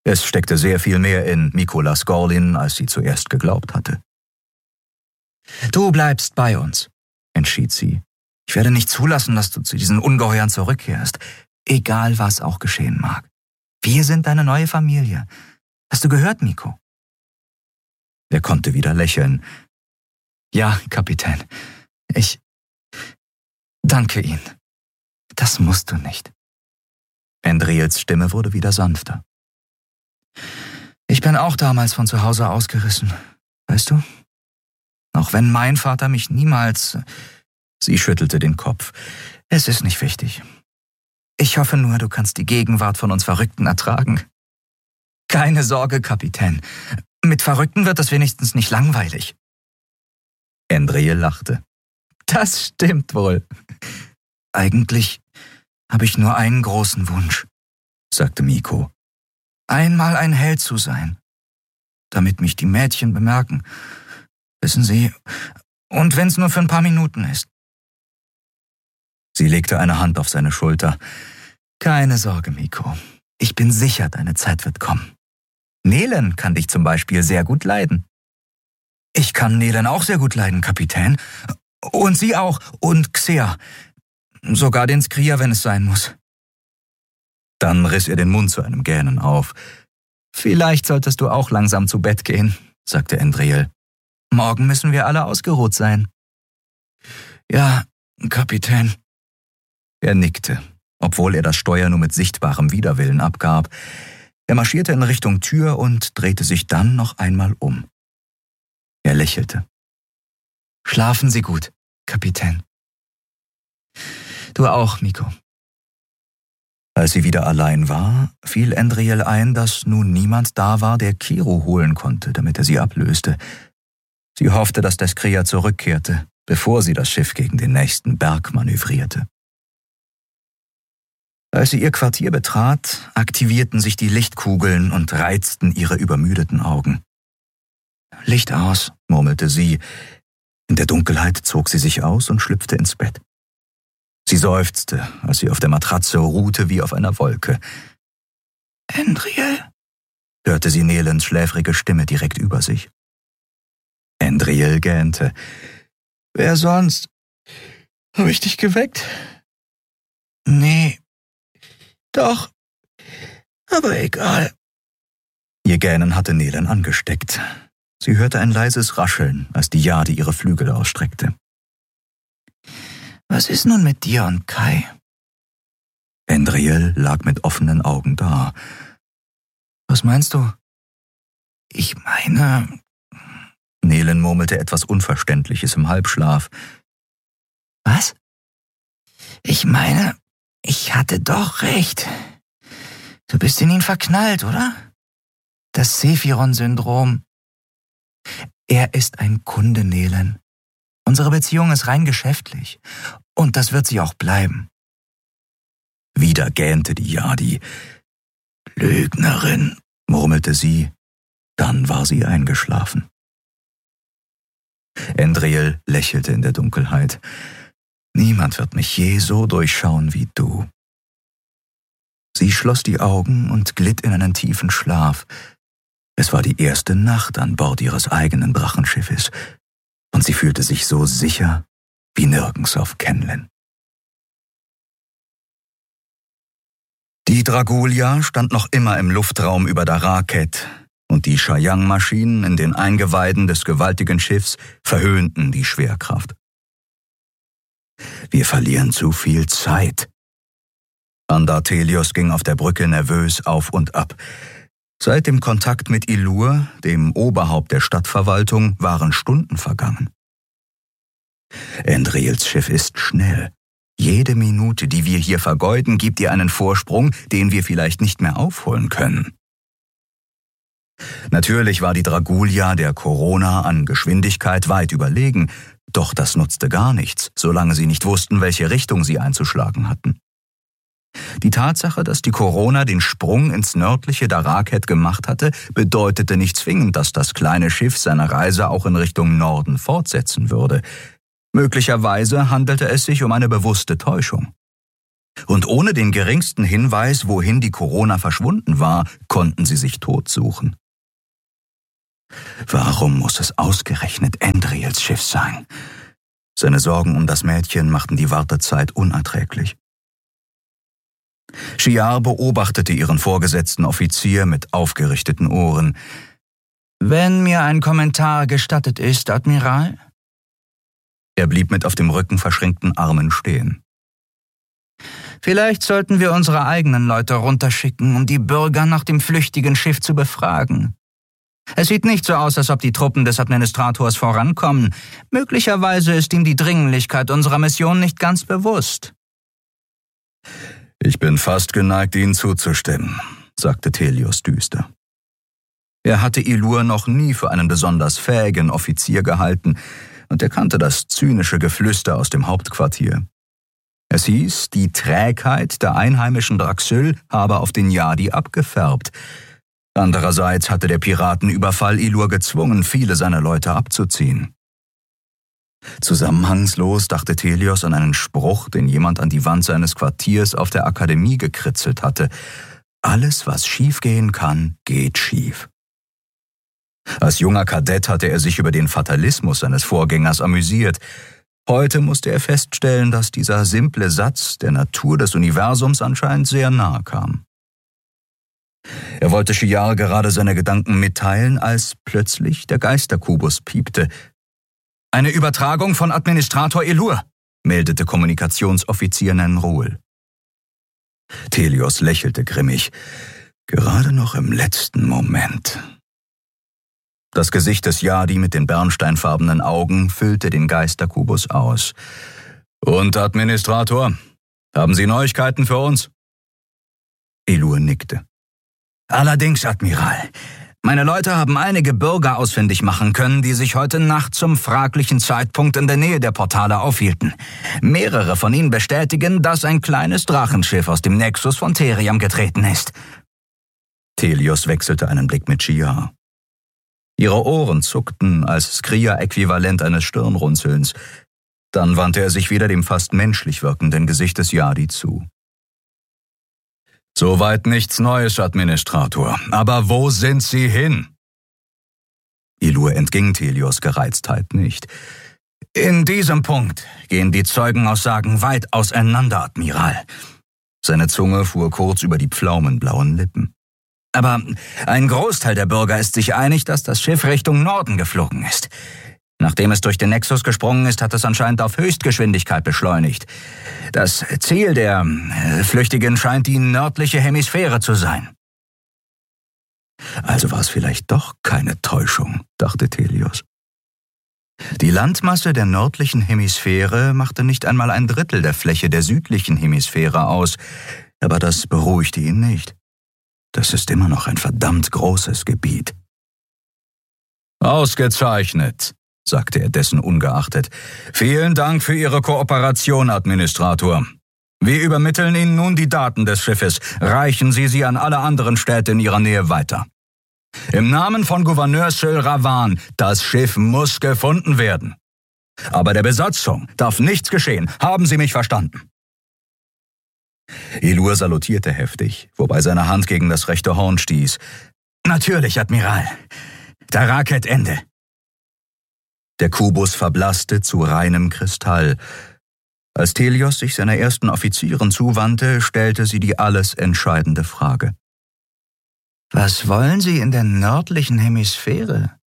Es steckte sehr viel mehr in Mikolas Gorlin, als sie zuerst geglaubt hatte. »Du bleibst bei uns«, entschied sie. »Ich werde nicht zulassen, dass du zu diesen Ungeheuern zurückkehrst, egal was auch geschehen mag. Wir sind deine neue Familie. Hast du gehört, Miko?« Er konnte wieder lächeln. »Ja, Kapitän, ich danke Ihnen. Das musst du nicht.« Endriels Stimme wurde wieder sanfter. »Ich bin auch damals von zu Hause ausgerissen, weißt du? Auch wenn mein Vater mich niemals...« Sie schüttelte den Kopf. »Es ist nicht wichtig. Ich hoffe nur, du kannst die Gegenwart von uns Verrückten ertragen. Keine Sorge, Kapitän. Mit Verrückten wird es wenigstens nicht langweilig.« Endriel lachte. »Das stimmt wohl. Eigentlich habe ich nur einen großen Wunsch«, sagte Miko. »Einmal ein Held zu sein, damit mich die Mädchen bemerken. Wissen Sie, und wenn es nur für ein paar Minuten ist.« Sie legte eine Hand auf seine Schulter. »Keine Sorge, Miko. Ich bin sicher, deine Zeit wird kommen. Nelen kann dich zum Beispiel sehr gut leiden.« »Ich kann Nelen auch sehr gut leiden, Kapitän. Und Sie auch. Und Xea. Sogar den Skria, wenn es sein muss.« Dann riss er den Mund zu einem Gähnen auf. »Vielleicht solltest du auch langsam zu Bett gehen«, sagte Endriel. »Morgen müssen wir alle ausgeruht sein.« »Ja, Kapitän.« Er nickte, obwohl er das Steuer nur mit sichtbarem Widerwillen abgab. Er marschierte in Richtung Tür und drehte sich dann noch einmal um. Er lächelte. »Schlafen Sie gut, Kapitän.« »Du auch, Miko.« Als sie wieder allein war, fiel Endriel ein, dass nun niemand da war, der Kiro holen konnte, damit er sie ablöste. Sie hoffte, dass der Skria zurückkehrte, bevor sie das Schiff gegen den nächsten Berg manövrierte. Als sie ihr Quartier betrat, aktivierten sich die Lichtkugeln und reizten ihre übermüdeten Augen. »Licht aus«, murmelte sie. In der Dunkelheit zog sie sich aus und schlüpfte ins Bett. Sie seufzte, als sie auf der Matratze ruhte wie auf einer Wolke. »Endriel«, hörte sie Nelens schläfrige Stimme direkt über sich. Endriel gähnte. »Wer sonst? Habe ich dich geweckt?« »Nee, doch, aber egal.« Ihr Gähnen hatte Nelen angesteckt. Sie hörte ein leises Rascheln, als die Jade ihre Flügel ausstreckte. »Was ist nun mit dir und Kai?« Endriel lag mit offenen Augen da. »Was meinst du?« »Ich meine...« Nelen murmelte etwas Unverständliches im Halbschlaf. »Was? Ich meine, ich hatte doch recht. Du bist in ihn verknallt, oder? Das Sephiron-Syndrom. Er ist ein Kunde, Nelen. Unsere Beziehung ist rein geschäftlich. Und das wird sie auch bleiben.« Wieder gähnte die Jadi. »Lügnerin«, murmelte sie. Dann war sie eingeschlafen. Endriel lächelte in der Dunkelheit. »Niemand wird mich je so durchschauen wie du.« Sie schloss die Augen und glitt in einen tiefen Schlaf. Es war die erste Nacht an Bord ihres eigenen Drachenschiffes, und sie fühlte sich so sicher wie nirgends auf Kenlen. Die Dragulia stand noch immer im Luftraum über Daraket, und die Shayang-Maschinen in den Eingeweiden des gewaltigen Schiffs verhöhnten die Schwerkraft. »Wir verlieren zu viel Zeit.« Andartelios ging auf der Brücke nervös auf und ab. Seit dem Kontakt mit Ilur, dem Oberhaupt der Stadtverwaltung, waren Stunden vergangen. Endriels Schiff ist schnell. Jede Minute, die wir hier vergeuden, gibt ihr einen Vorsprung, den wir vielleicht nicht mehr aufholen können. Natürlich war die Dragulia der Corona an Geschwindigkeit weit überlegen, doch das nutzte gar nichts, solange sie nicht wussten, welche Richtung sie einzuschlagen hatten. Die Tatsache, dass die Corona den Sprung ins nördliche Daraket gemacht hatte, bedeutete nicht zwingend, dass das kleine Schiff seine Reise auch in Richtung Norden fortsetzen würde. Möglicherweise handelte es sich um eine bewusste Täuschung. Und ohne den geringsten Hinweis, wohin die Corona verschwunden war, konnten sie sich totsuchen. Warum muss es ausgerechnet Endriels Schiff sein? Seine Sorgen um das Mädchen machten die Wartezeit unerträglich. Shiar beobachtete ihren vorgesetzten Offizier mit aufgerichteten Ohren. »Wenn mir ein Kommentar gestattet ist, Admiral?« Er blieb mit auf dem Rücken verschränkten Armen stehen. »Vielleicht sollten wir unsere eigenen Leute runterschicken, um die Bürger nach dem flüchtigen Schiff zu befragen. Es sieht nicht so aus, als ob die Truppen des Administrators vorankommen. Möglicherweise ist ihm die Dringlichkeit unserer Mission nicht ganz bewusst.« »Ich bin fast geneigt, Ihnen zuzustimmen«, sagte Telios düster. Er hatte Ilur noch nie für einen besonders fähigen Offizier gehalten, und er kannte das zynische Geflüster aus dem Hauptquartier. Es hieß, die Trägheit der einheimischen Draxyl habe auf den Yadi abgefärbt. Andererseits hatte der Piratenüberfall Ilur gezwungen, viele seiner Leute abzuziehen. Zusammenhangslos dachte Telios an einen Spruch, den jemand an die Wand seines Quartiers auf der Akademie gekritzelt hatte. Alles, was schiefgehen kann, geht schief. Als junger Kadett hatte er sich über den Fatalismus seines Vorgängers amüsiert. Heute musste er feststellen, dass dieser simple Satz der Natur des Universums anscheinend sehr nahe kam. Er wollte Shiar gerade seine Gedanken mitteilen, als plötzlich der Geisterkubus piepte. »Eine Übertragung von Administrator Ilur«, meldete Kommunikationsoffizier Nenrul. Telios lächelte grimmig. Gerade noch im letzten Moment. Das Gesicht des Yadi mit den bernsteinfarbenen Augen füllte den Geisterkubus aus. »Und, Administrator, haben Sie Neuigkeiten für uns?« Ilur nickte. »Allerdings, Admiral. Meine Leute haben einige Bürger ausfindig machen können, die sich heute Nacht zum fraglichen Zeitpunkt in der Nähe der Portale aufhielten. Mehrere von ihnen bestätigen, dass ein kleines Drachenschiff aus dem Nexus von Theriam getreten ist.« Telios wechselte einen Blick mit Shiar. Ihre Ohren zuckten als Skria-Äquivalent eines Stirnrunzelns. Dann wandte er sich wieder dem fast menschlich wirkenden Gesicht des Yadi zu. »Soweit nichts Neues, Administrator. Aber wo sind Sie hin?« Ilur entging Telios Gereiztheit nicht. »In diesem Punkt gehen die Zeugenaussagen weit auseinander, Admiral.« Seine Zunge fuhr kurz über die pflaumenblauen Lippen. »Aber ein Großteil der Bürger ist sich einig, dass das Schiff Richtung Norden geflogen ist. Nachdem es durch den Nexus gesprungen ist, hat es anscheinend auf Höchstgeschwindigkeit beschleunigt. Das Ziel der Flüchtigen scheint die nördliche Hemisphäre zu sein.« Also war es vielleicht doch keine Täuschung, dachte Telios. Die Landmasse der nördlichen Hemisphäre machte nicht einmal ein Drittel der Fläche der südlichen Hemisphäre aus, aber das beruhigte ihn nicht. Das ist immer noch ein verdammt großes Gebiet. »Ausgezeichnet«, sagte er dessen ungeachtet. »Vielen Dank für Ihre Kooperation, Administrator. Wir übermitteln Ihnen nun die Daten des Schiffes. Reichen Sie sie an alle anderen Städte in Ihrer Nähe weiter. Im Namen von Gouverneur Syl Ravan, das Schiff muss gefunden werden. Aber der Besatzung darf nichts geschehen. Haben Sie mich verstanden?« Ilur salutierte heftig, wobei seine Hand gegen das rechte Horn stieß. »Natürlich, Admiral. Daraket Ende.« Der Kubus verblasste zu reinem Kristall. Als Telios sich seiner ersten Offizierin zuwandte, stellte sie die alles entscheidende Frage. »Was wollen Sie in der nördlichen Hemisphäre?«